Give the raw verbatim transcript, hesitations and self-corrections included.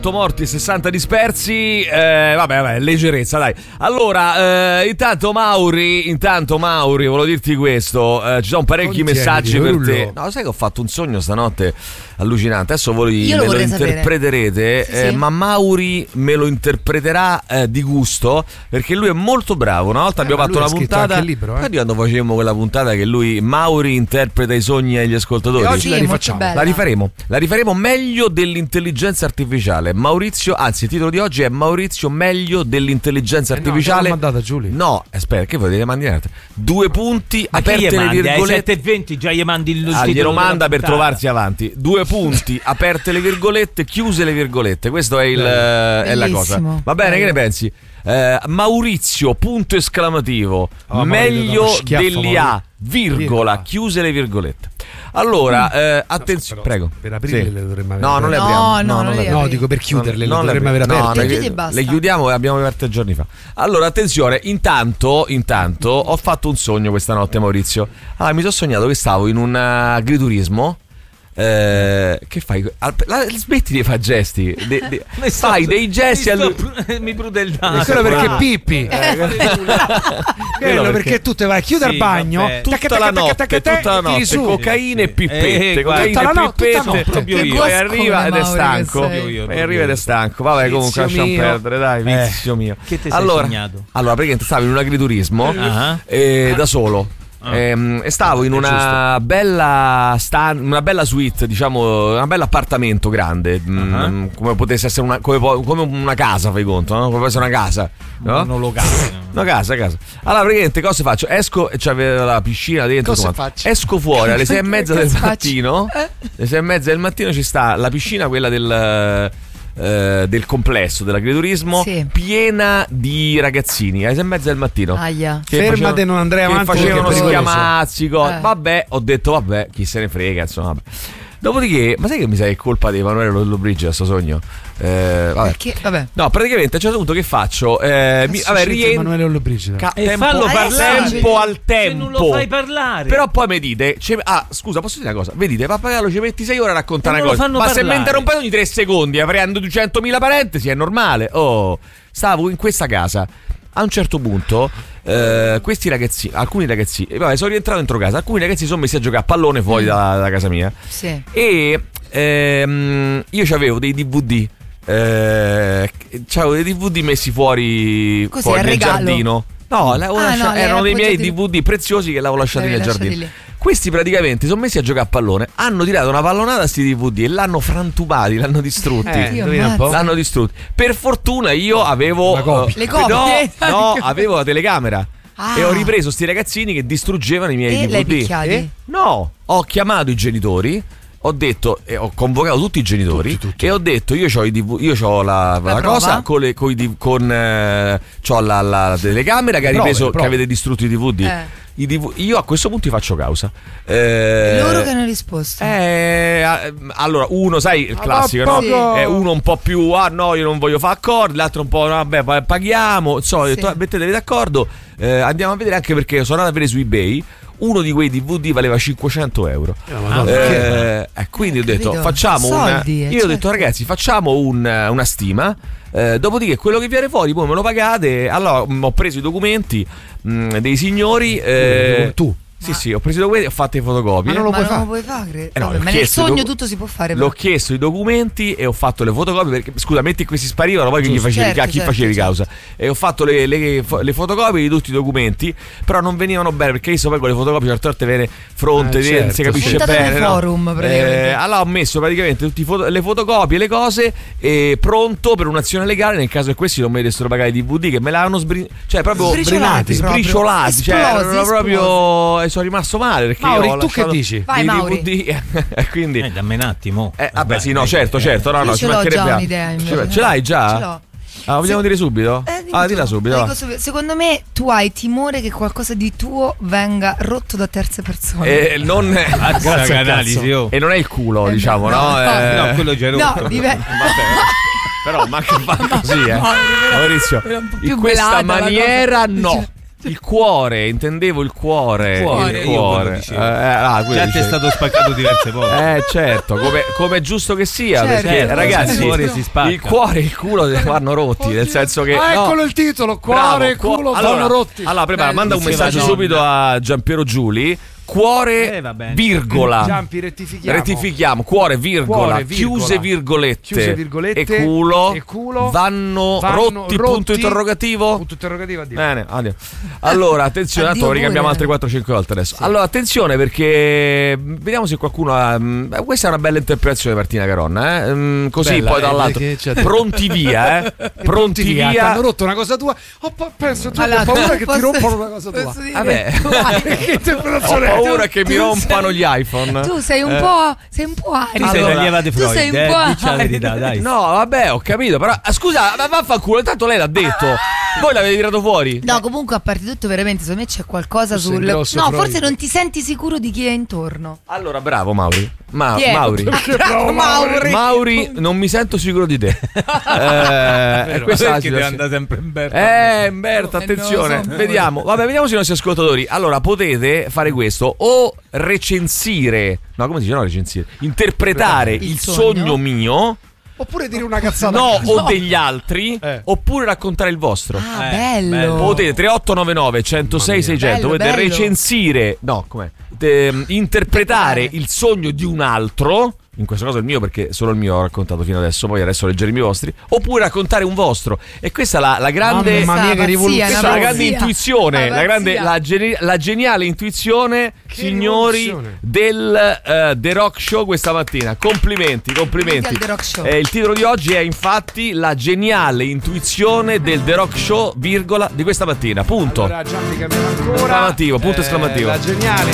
morti e sessanta dispersi, eh, vabbè, vabbè, leggerezza, dai. Allora, eh, intanto Mauri, intanto Mauri, volevo dirti questo, eh, ci sono parecchi Contieni, messaggi per Rullo. te. No, sai che ho fatto un sogno stanotte allucinante. Adesso voi Io lo me lo vorrei sapere. interpreterete, Sì, eh, sì. ma Mauri me lo interpreterà eh, di gusto, perché lui è molto bravo. Una volta Eh, abbiamo ma fatto lui una ha scritto puntata, anche il libro, eh. Sai quando facevamo quella puntata che lui, Mauri, interpreta i sogni agli ascoltatori. E oggi Sì, la è molto rifacciamo. bella. La rifaremo, la rifaremo meglio dell'intelligenza artificiale. Maurizio, anzi, il titolo di oggi è Maurizio meglio dell'intelligenza Eh no, artificiale. te l'ho mandata, Giulia. No, aspetta, che vuoi dire? Mandi un'altra. Due punti, Ma che aperte gli le mandi? Alle virgolette. sette e venti già gli mandi il Ah, titolo glielo della manda per puntata. trovarsi avanti. Due punti, aperte le virgolette, chiuse le virgolette. Questo è, il, Bello. è la cosa. Bellissimo. Va bene, Bello. che ne pensi? Eh, Maurizio, punto esclamativo, Oh, meglio Maurizio, schiaffo, degli A, Maurizio. virgola, Virgola. chiuse le virgolette. Allora, eh, attenzione, però, prego. per aprirle Sì. le dovremmo avere No, non le aperte. apriamo. No, no, non non le le No, apri. dico per chiuderle, le Non dovremmo le- avere no, aperte. le- Le chiudi e basta. le chiudiamo e abbiamo aperte giorni fa. Allora, attenzione, intanto, intanto ho fatto un sogno questa notte, Maurizio. Allora, mi sono sognato che stavo in un agriturismo. Eh, che fai? Al- la- smetti di fare gesti. De- de- Mi sto- fai dei gesti mi allu- sto pru- mi prude il E naso. quello perché Ah. Pippi. Quello perché tu te vai a chiudere Sì, il bagno, vabbè. tutta tacca, la tacca, notte, tacca, tacca, tutta la tiri notte, su. cocaine e pippette, Eh, cocaine tutta la e no- tutta pippette, notte. Proprio e io. poi Che arriva ed è boscone, Mauri, stanco, che sei. e Proprio arriva ed è io. stanco. Vabbè, comunque Vizio lasciamo mio. perdere, dai, Eh. vizio mio. Che te sei Allora, sognato? allora, praticamente stavo in un agriturismo Ah. eh, da solo. Ah. Ehm, E stavo in È una bella stan- una bella suite, diciamo, un bel appartamento grande, mm, Ah. come potesse essere una, come, po- come una casa, fai conto, no? Come può essere una casa, no? Non lo cazzo. No, casa, casa. Allora, praticamente cosa faccio? Esco e c'aveva la piscina dentro. Cosa tutto quanto. faccio? Esco fuori alle sei e mezza del Cosa faccio? mattino. Alle sei e mezza del mattino ci sta la piscina, quella del. eh, del complesso dell'agriturismo, Sì. piena di ragazzini alle sei e mezza del mattino. Aia. Che Fermate, facevano- non andrei che avanti facevano perché è pericoloso. schiamazzi, cose. Eh. Vabbè, ho detto vabbè, chi se ne frega, insomma. Vabbè. Dopodiché, ma sai che mi sa che è colpa di Emanuele Lollobrigida a sto sogno? Eh, vabbè. Perché? Vabbè. No, praticamente a un certo punto che faccio? Eh, mi, vabbè, rientro. Emanuele Lollobrigida. Ca- E tempo, fallo Adesso parlare. tempo al tempo. Se non lo fai parlare. Però poi mi dite, ce- ah, scusa, posso dire una cosa? Vedete, Pappagallo ci metti sei ore a raccontare E una non lo cosa. fanno Ma se mi parlare. interrompete ogni tre secondi aprendo duecentomila parentesi, è normale. Oh, stavo in questa casa. A un certo punto, eh, questi ragazzi, alcuni ragazzi, eh, vabbè, sono rientrato dentro casa. Alcuni ragazzi sono messi a giocare a pallone fuori da, da casa mia. Sì. E ehm, io c'avevo dei D V D. Eh, c'avevo dei D V D messi fuori, Così, fuori a nel regalo? giardino. No, l'avevo Ah, lascia- no, li erano hai dei miei appoggiati- D V D preziosi che l'avevo lasciati Li nel avevi giardino. lasciati lì. Questi praticamente sono messi a giocare a pallone, hanno tirato una pallonata a sti D V D e l'hanno frantumati, l'hanno distrutti. Eh, Dio, indovina un po'. ammazza. L'hanno distrutti. Per fortuna io avevo Una copia. eh, Le copie. No, no, avevo la telecamera. Ah. E ho ripreso sti ragazzini che distruggevano i miei E l'hai D V D. picchiati? Eh? No, ho chiamato i genitori. Ho detto e ho convocato tutti i genitori Tutti, tutti. e ho detto io ho i D V D, io ho la, la, La cosa prova? con, le, con, i D V D con eh, c'ho la, la telecamera che ha Le prove, ripreso le prove. che avete distrutto i D V D. Eh. I D V io a questo punto ti faccio causa. Eh, Loro che hanno risposto. eh, eh, allora, uno, sai, il Ah, classico, ma no? poco- Eh, uno un po' più, ah no, io non voglio fare accordi, l'altro un po', vabbè, pa- paghiamo. Insomma, ho detto, Sì. "Ah, mettetevi d'accordo, eh, andiamo a vedere anche perché sono andato a vedere su eBay. Uno di quei D V D valeva cinquecento euro. Eh, ma perché? Eh, eh, quindi ho detto, Capito? facciamo un. Soldi, eh, Io ho detto, certo. ragazzi, facciamo un- una stima. Eh, dopodiché quello che viene fuori poi me lo pagate. Allora mh, ho preso i documenti mh, dei signori. eh, Tu. Sì, sì, ho preso i documenti e ho fatto le fotocopie. Ma non lo Ma puoi non fare? lo puoi fare, credo. Eh no, Vabbè, l'ho ma nel chiesto, sogno dopo- tutto si può fare. L'ho però. chiesto i documenti e ho fatto le fotocopie perché scusa, metti che questi sparivano, poi che gli Giusto. facevi, Certo, a chi certo, facevi certo. causa. E ho fatto le, le, fo- le fotocopie di tutti i documenti, però non venivano bene perché io so poi con le fotocopie certe volte viene fronte, Eh, viene- certo, si capisce Puntate bene. nel no? forum, praticamente. Eh, allora ho messo praticamente tutte le fotocopie, le cose, e pronto per un'azione legale nel caso che questi non mi dessero pagare i D V D che me l'hanno sbrin- cioè proprio Sbriciolati proprio. sbriciolati, cioè Esplosi, erano proprio e sono rimasto male perché Mauri, io ho tu che lasciato dici? Vai, i Mauri. D V D e quindi Eh, dammi un attimo. eh, vabbè, Vai, sì, no, vai, certo, eh. certo, no, Io no, ce ci l'ho mancherebbe già altro. un'idea, Ce, invece. ce l'hai già? Ce l'ho. Ah, vogliamo Se- dire subito? Eh, dimmi ah, tu. dilla subito. Lo va. dico subito. Secondo me tu hai timore che qualcosa di tuo venga rotto da terze persone. Eh, non Mazza Grazie al canali, cazzo. sì, oh. e non è il culo, Eh, diciamo, no, no? no, Eh, No, quello già è No, rotto. dipende. Però ma che fa così, eh? Mauri, però- Maurizio, era un po' in più questa velata la maniera cosa. no. Il cuore, intendevo il cuore. Il cuore, il io cuore. quello dicevo. Eh, ah, quello Già ti è dicevi. stato spaccato diverse volte. Eh certo, come, come è giusto che sia, Certo, perché certo, ragazzi, il cuore si spacca. il cuore e il culo vanno rotti, nel senso che Ah, no. eccolo il titolo, cuore e Bravo, culo cu- allora, vanno rotti. Allora, prepara, Bello, manda un diceva messaggio nonna. subito a Giampiero Giuli. Cuore, Eh, va bene. virgola. Giampi, rettifichiamo. Rettifichiamo, cuore, virgola, Cuore, virgola. chiuse virgolette, Chiuse virgolette e culo, e culo vanno, vanno rotti, punto rotti, interrogativo. Punto interrogativo, addio. Bene, addio. Allora, attenzione, Addio tanto lo ricambiamo pure. altre quattro cinque volte adesso. Allora, attenzione perché mh, vediamo se qualcuno ha. mh, Questa è una bella interpretazione, Martina Caronna, eh? Mh, così Bella, poi eh, dall'altro. che c'è- Pronti via, eh? Pronti Ti via. hanno rotto una cosa tua. Ho pa- penso tu Allora, hai paura tu che posso- ti rompano una cosa tua. posso dire Vabbè. che tu hai- Che Ho interpretazione è? paura che mi tu rompano sei- gli iPhone. Tu sei un Eh. po'. Sei un po' arido. Tu sei Allora, l'allieva di tu Freud, sei un eh, po' dici la verità, dai. No, vabbè, ho capito, però ah, scusa, ma vaffanculo, intanto lei l'ha detto. Voi l'avete tirato fuori? No, comunque a parte tutto veramente secondo me c'è qualcosa Tu sei sul. grosso, No, Freud. forse non ti senti sicuro di chi è intorno. Allora, bravo Mauri. Ma, Chi è? Mauri. Bravo, Mauri. Mauri, non mi sento sicuro di te. Eh, e questa è la Perché deve situazione. andare sempre in Berta? Eh, Umberto, Eh, attenzione. no, so. Vediamo. Vabbè, vediamo se i nostri ascoltatori. Allora, potete fare questo o recensire. No, come si dice? No, recensire. Interpretare il, Il sogno. sogno. mio. Oppure dire una cazzata. No, a caso. o degli altri. Eh. Oppure raccontare il vostro. Ah, Eh, bello. bello. Potete tre otto nove nove uno zero sei sei zero zero. Bello, Potete bello. recensire. No, com'è? De- interpretare Interpretare. il sogno di un altro. In questo caso il mio, perché solo il mio ho raccontato fino adesso. Poi adesso leggeremo i vostri. Oppure raccontare un vostro. E questa è la, la grande. Mamma mia, che Pazzia, rivoluzione. Questa è la una grande pazzia. intuizione, Una la, grande, pazzia. la, geni- la geniale intuizione, Che signori, rivoluzione. del eh, The Rock Show questa mattina. Complimenti, complimenti. Benvenuti al The Rock Show. Eh, il titolo di oggi è infatti la geniale intuizione del The Rock Show, virgola, di questa mattina. Punto. Allora, Giampi cambiamo ancora. Esclamativo, punto esclamativo. La geniale